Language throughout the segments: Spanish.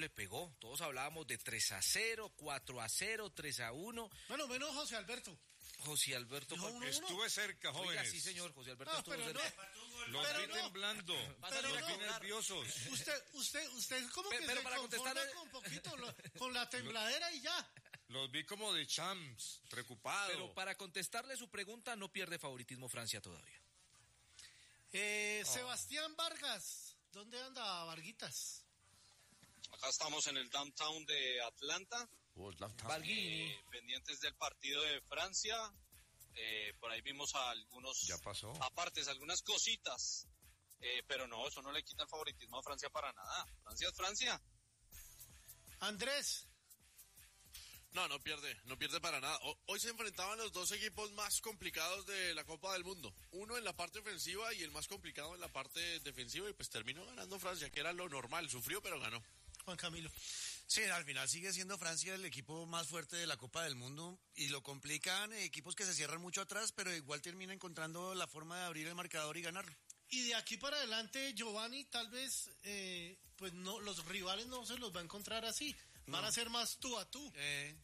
le pegó. Todos hablábamos de 3-0, 4-0, 3-1. Bueno, menos José Alberto. José Alberto. Estuve cerca, jóvenes. Oiga, sí, señor, José Alberto estuvo cerca. Los vi temblando. Pero aquí nerviosos. Usted como que pero se para conforma contestarle... con poquito, con la tembladera y ya. Los vi como de champs, preocupados. Pero para contestarle su pregunta, no pierde favoritismo Francia todavía. Sebastián Vargas, ¿dónde anda Varguitas? Acá estamos en el downtown de Atlanta. Valguini. Pendientes del partido de Francia. Por ahí vimos a algunos Ya pasó. apartes, algunas cositas. Pero no, eso no le quita el favoritismo a Francia para nada. Francia es Francia. Andrés. No pierde para nada. Hoy se enfrentaban los dos equipos más complicados de la Copa del Mundo. Uno en la parte ofensiva y el más complicado en la parte defensiva, y pues terminó ganando Francia, que era lo normal. Sufrió, pero ganó. Juan Camilo. Sí, al final sigue siendo Francia el equipo más fuerte de la Copa del Mundo y lo complican equipos que se cierran mucho atrás, pero igual termina encontrando la forma de abrir el marcador y ganarlo. Y de aquí para adelante, Giovanni, tal vez, pues no, los rivales no se los va a encontrar así. Van a ser más tú a tú.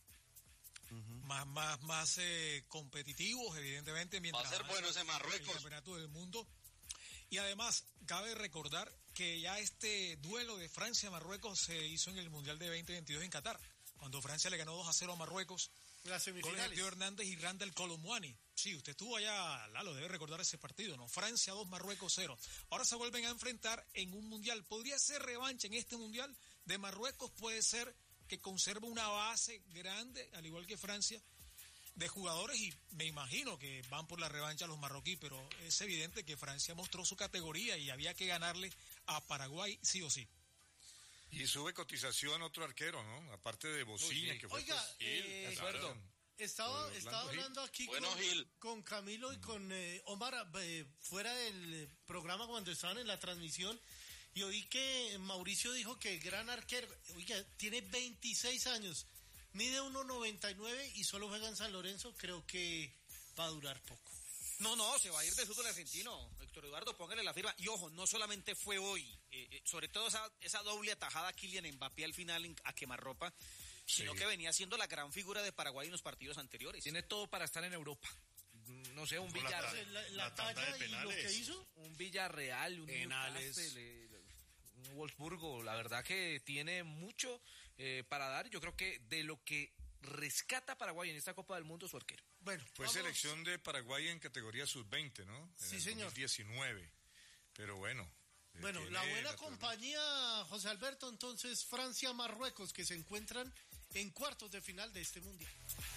Más competitivos, evidentemente. Mientras va a ser bueno ese Marruecos. El campeonato del mundo. Y además, cabe recordar que ya este duelo de Francia-Marruecos se hizo en el Mundial de 2022 en Qatar, cuando Francia le ganó 2-0 a Marruecos. Las semifinales. Con Teo Hernández y Randall Colomwani. Sí, usted estuvo allá, Lalo, debe recordar ese partido, ¿no? Francia 2, Marruecos 0. Ahora se vuelven a enfrentar en un Mundial. ¿Podría ser revancha en este Mundial de Marruecos? Puede ser que conserve una base grande, al igual que Francia, de jugadores, y me imagino que van por la revancha los marroquíes, pero es evidente que Francia mostró su categoría y había que ganarle a Paraguay sí o sí. Y sube cotización otro arquero, ¿no? Aparte de Bocilla, que fue... Oiga, estaba hablando aquí con Camilo y con Omar fuera del programa cuando estaban en la transmisión, y oí que Mauricio dijo que el gran arquero, oiga, tiene 26 años, mide 1.99 y solo juega en San Lorenzo. Creo que va a durar poco. No, se va a ir del fútbol argentino. Héctor Eduardo, póngale la firma. Y ojo, no solamente fue hoy, sobre todo esa doble atajada a Kylian Mbappé al final a quemarropa, sino que venía siendo la gran figura de Paraguay en los partidos anteriores. Tiene todo para estar en Europa. No sé, un Villarreal. La talla y lo que hizo. Un Villarreal, un Newcastle, un Wolfsburgo. La verdad que tiene mucho para dar. Yo creo que de lo que rescata Paraguay en esta Copa del Mundo su arquero. Bueno, fue selección de Paraguay en categoría sub-20, ¿no? Sí, señor. 2019. Pero bueno. Bueno, la buena compañía, José Alberto, entonces Francia-Marruecos, que se encuentran en cuartos de final de este Mundial.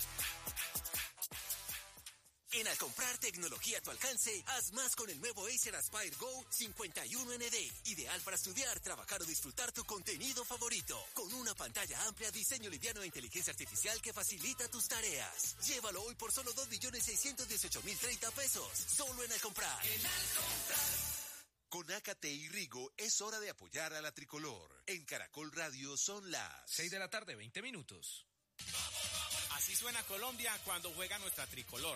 En Al Comprar tecnología a tu alcance, haz más con el nuevo Acer Aspire Go 51ND. Ideal para estudiar, trabajar o disfrutar tu contenido favorito. Con una pantalla amplia, diseño liviano e inteligencia artificial que facilita tus tareas. Llévalo hoy por solo 2.618.030 pesos. Solo en Al Comprar. En Al Comprar. Con Ácate y Rigo es hora de apoyar a la tricolor. En Caracol Radio son las 6 de la tarde, 20 minutos. Así suena Colombia cuando juega nuestra tricolor.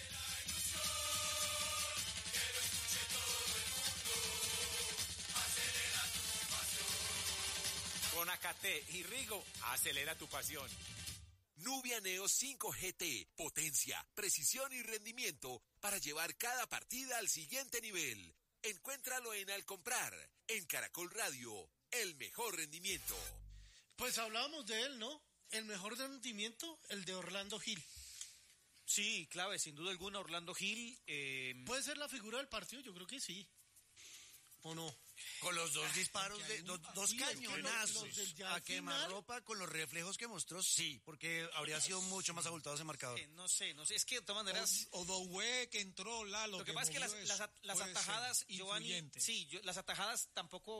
Con Ácate y Rigo, acelera tu pasión. Nubia Neo 5 GT, potencia, precisión y rendimiento para llevar cada partida al siguiente nivel. Encuéntralo en Al Comprar, en Caracol Radio, el mejor rendimiento. Pues hablábamos de él, ¿no? El mejor rendimiento, el de Orlando Gil. Sí, clave, sin duda alguna, Orlando Gil. ¿Puede ser la figura del partido? Yo creo que sí. ¿O no? Con los dos disparos, dos cañonazos a quemarropa, con los reflejos que mostró, sí, porque habría sido mucho más abultado ese marcador. No sé, es que de todas maneras... O Doué que entró, Lalo. Lo que pasa es que las atajadas, Giovanni, sí, las atajadas tampoco